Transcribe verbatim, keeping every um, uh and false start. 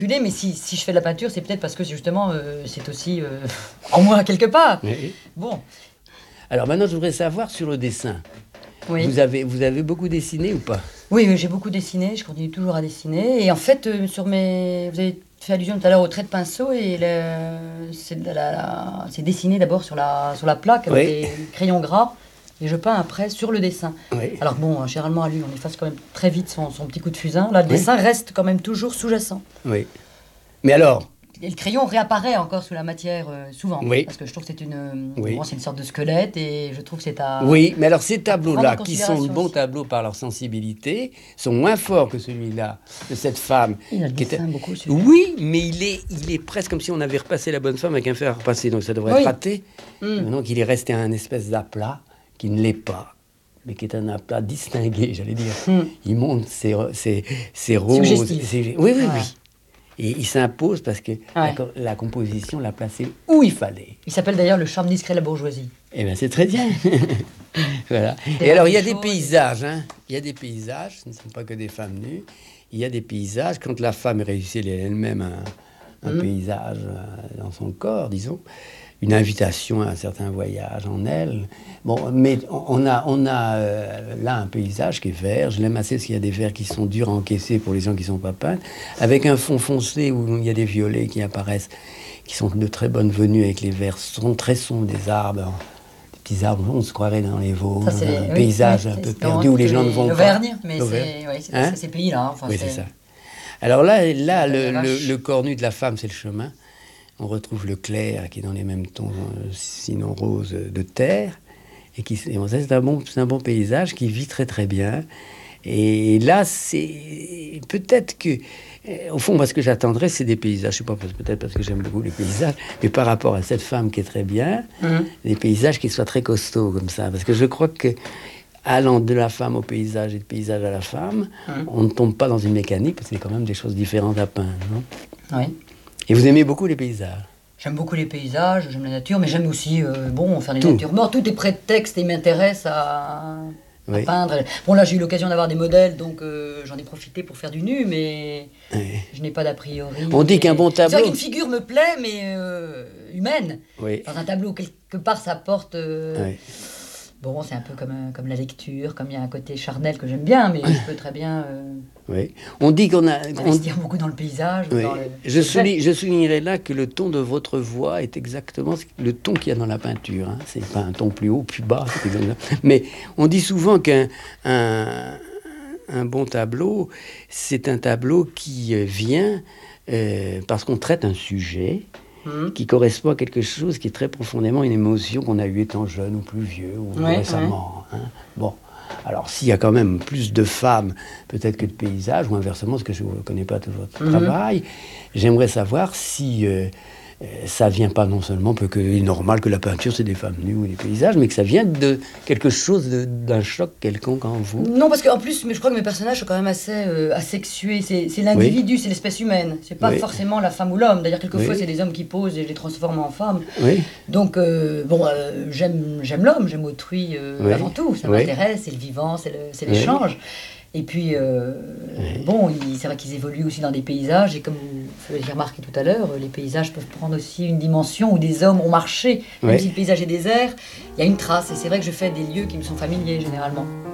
Mais si, si je fais de la peinture, c'est peut-être parce que justement, euh, c'est aussi euh, en moi quelque part. Oui. Bon. Alors maintenant, je voudrais savoir sur le dessin. Oui. Vous avez, vous avez beaucoup dessiné ou pas? Oui, oui, j'ai beaucoup dessiné, je continue toujours à dessiner. Et en fait, euh, sur mes... vous avez fait allusion tout à l'heure au trait de pinceau, et le... c'est, la, la... c'est dessiné d'abord sur la, sur la plaque avec Oui. des crayons gras, et je peins après sur le dessin. Oui. Alors bon, généralement à lui, on efface quand même très vite son, son petit coup de fusain. Là, le Oui. dessin reste quand même toujours sous-jacent. Oui. Mais alors? Et le crayon réapparaît encore sous la matière euh, souvent. Oui. Parce que je trouve que c'est une, Oui. bon, c'est une sorte de squelette, et je trouve que c'est à... Oui, mais alors ces tableaux-là, prendre en qui sont de considération bons aussi. tableaux par leur sensibilité, sont moins forts que celui-là, de cette femme. Il a le qui était... dessin beaucoup, celui-là. Oui, mais il est, il est presque comme si on avait repassé la bonne femme avec un fer à repasser, donc ça devrait Oui. être raté. Mm. Maintenant qu'il est resté un espèce d'aplat qui ne l'est pas, mais qui est un aplat distingué, j'allais dire. Mm. Il monte ses, ses, ses roses. Suggestif. Ses... Oui, oui, Voilà. oui. Et il s'impose parce que Ouais. la, la composition l'a placé où il fallait. Il s'appelle d'ailleurs Le charme discret de la bourgeoisie. Eh bien, c'est très bien. Voilà. Des Et alors, il y a choses, des paysages. Hein. Il y a des paysages, ce ne sont pas que des femmes nues. Il y a des paysages. Quand la femme réussit elle-même un, un Mm. paysage euh, dans son corps, disons, une invitation à un certain voyage en elle. Bon, mais on a, on a euh, là un paysage qui est vert. Je l'aime assez parce qu'il y a des verts qui sont durs à encaisser pour les gens qui ne sont pas peints, avec un fond foncé où il y a des violets qui apparaissent, qui sont de très bonne venue avec les verts sont très sombres des arbres. Des petits arbres, on se croirait dans les Vosges, Ça, c'est un les- oui, paysage oui, un c'est- peu c'est perdu où les gens ne vont pas. L'Auvergne, mais L'Auvergne. c'est, oui, c'est, Hein? c'est ces pays-là. Enfin, Oui, c'est ça. Alors là, là le, La le, vache. le cornu de la femme, c'est le chemin. On retrouve le clair qui est dans les mêmes tons, euh, sinon rose, de terre. Et qui, et bon, ça, c'est un bon, c'est un bon paysage qui vit très très bien. Et là, c'est peut-être que, euh, au fond, moi, ce que j'attendrais, c'est des paysages. Je sais pas, peut-être parce que j'aime beaucoup les paysages, mais par rapport à cette femme qui est très bien, Mhm. des paysages qui soient très costauds comme ça. Parce que je crois que, allant de la femme au paysage et du paysage à la femme, Mhm. on ne tombe pas dans une mécanique, parce que c'est quand même des choses différentes à peindre. Non? Oui. Et vous aimez beaucoup les paysages? J'aime beaucoup les paysages, j'aime la nature, mais j'aime aussi, euh, bon, faire des Tout. natures mortes. Tout est prétexte et il m'intéresse à, à Oui. peindre. Bon, là, j'ai eu l'occasion d'avoir des modèles, donc euh, j'en ai profité pour faire du nu, mais Oui. je n'ai pas d'a priori. On dit mais- qu'un bon C'est vrai tableau- qu'une figure me plaît, mais euh, humaine. Oui. Dans un tableau, quelque part, ça porte... euh, Oui. Bon, c'est un peu comme, euh, comme la lecture, comme il y a un côté charnel que j'aime bien, mais je peux très bien euh, Oui. On dit qu'on a... on- investir beaucoup dans le paysage. ou oui. dans le- Je, C'est vrai. souligne, je soulignerai là que le ton de votre voix est exactement ce- le ton qu'il y a dans la peinture. Hein. C'est pas un ton plus haut, plus bas. c'est exactement- Mais on dit souvent qu'un un, un bon tableau, c'est un tableau qui euh, vient euh, parce qu'on traite un sujet Mhm. qui correspond à quelque chose qui est très profondément une émotion qu'on a eue étant jeune ou plus vieux ou Ouais, récemment. Hein. Bon, alors s'il y a quand même plus de femmes peut-être que de paysages, ou inversement, parce que je ne connais pas tout votre Mhm. travail, j'aimerais savoir si euh, euh, ça vient pas non seulement, peu que il est normal que la peinture c'est des femmes nues ou des paysages, mais que ça vient de quelque chose, de- d'un choc quelconque en vous. Non, parce qu'en plus, mais je crois que mes personnages sont quand même assez euh, asexués. C'est, c'est l'individu, c'est l'espèce humaine. C'est pas Oui. forcément la femme ou l'homme. D'ailleurs, quelquefois, Oui. c'est des hommes qui posent et je les transforme en femmes. Oui, Donc, euh, bon, euh, j'aime, j'aime l'homme, j'aime autrui euh, Oui. avant tout. Ça Oui. m'intéresse, c'est le vivant, c'est, le, c'est Oui. l'échange. Et puis, euh, bon, il- c'est vrai qu'ils évoluent aussi dans des paysages. Et comme vous l'avez remarqué tout à l'heure, les paysages peuvent prendre aussi une dimension où des hommes ont marché. Même Oui. si le paysage est désert, il y a une trace. Et c'est vrai que je fais des lieux qui me sont familiers, généralement.